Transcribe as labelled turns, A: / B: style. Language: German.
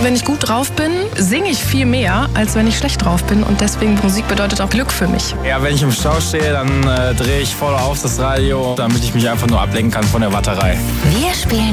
A: Wenn ich gut drauf bin, singe ich viel mehr, als wenn ich schlecht drauf bin. Und deswegen, Musik bedeutet auch Glück für mich.
B: Ja, wenn ich im Stau stehe, dann drehe ich voll auf das Radio, damit ich mich einfach nur ablenken kann von der Warterei.
C: Wir spielen